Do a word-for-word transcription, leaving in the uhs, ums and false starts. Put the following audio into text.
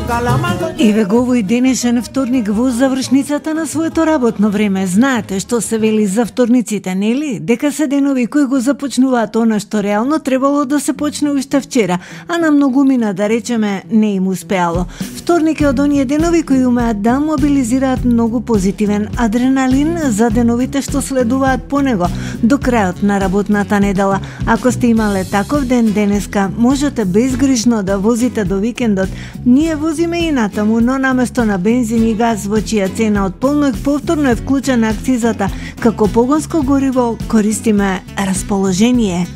Еве го овој денешен вторник во завршницата на своето работно време. Знаете што се вели за вторниците, нели? Дека се денови кои го започнуваат она што реално требало да се почне уште вчера, а на многумина, да речеме, не им успеало. Вторник е од оние денови кои умеат да мобилизираат многу позитивен адреналин за деновите што следуваат по него до крајот на работната недела. Ако сте имале таков ден денеска, можете безгрижно да возите до викендот. Ние возиме и натаму, но наместо на бензин и газ, во чија цена од полнок повторно е вклучена акцизата, како погонско гориво користиме расположение.